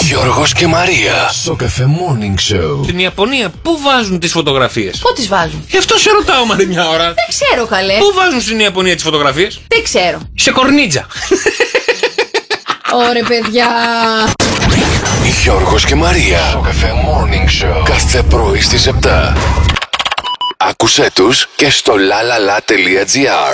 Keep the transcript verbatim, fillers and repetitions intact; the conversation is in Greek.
Γιώργος και Μαρία. Σοκαφέ Morning Show. Στην Ιαπωνία πού βάζουν τις φωτογραφίες? Πού τις βάζουν? Γι' αυτό σε ρωτάω, μα μια ώρα. Δεν ξέρω, καλέ. Πού βάζουν στην Ιαπωνία τις φωτογραφίες? Δεν ξέρω. Σε κορνίτσα. Ωρε, παιδιά. Γιώργος και Μαρία. Σοκαφέ Morning Show. Κάθε πρωί στις επτά. Άκουσέ τους και στο lalala.gr.